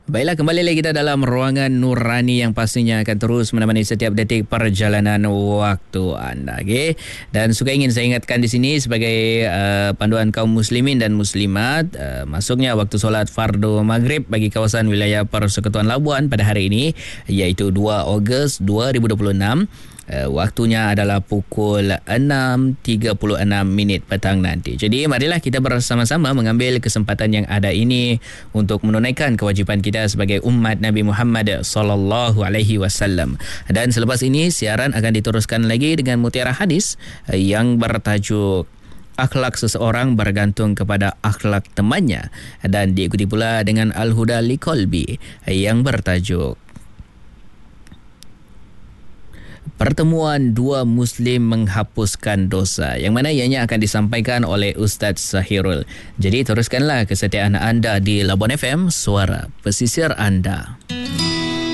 Baiklah, kembali lagi kita dalam ruangan Nurani yang pastinya akan terus menemani setiap detik perjalanan waktu anda. Okay? Dan suka ingin saya ingatkan di sini sebagai panduan kaum muslimin dan muslimat, masuknya waktu solat fardu maghrib bagi kawasan wilayah Persekutuan Labuan pada hari ini, iaitu 2 Ogos 2026. Waktunya adalah pukul 6.36 petang nanti. Jadi marilah kita bersama-sama mengambil kesempatan yang ada ini untuk menunaikan kewajipan kita sebagai umat Nabi Muhammad sallallahu alaihi wasallam. Dan selepas ini siaran akan diteruskan lagi dengan mutiara hadis yang bertajuk akhlak seseorang bergantung kepada akhlak temannya, dan diikuti pula dengan Al-Huda Liqalbi yang bertajuk Pertemuan Dua Muslim Menghapuskan Dosa, yang mana ianya akan disampaikan oleh Ustaz Sahirul. Jadi teruskanlah kesetiaan anda di Labuan FM, suara pesisir anda.